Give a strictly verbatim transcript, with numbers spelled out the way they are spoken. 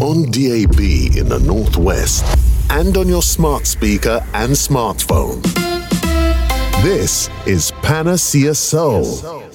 on D A B in the Northwest, and on your smart speaker and smartphone. This is Panacea Soul.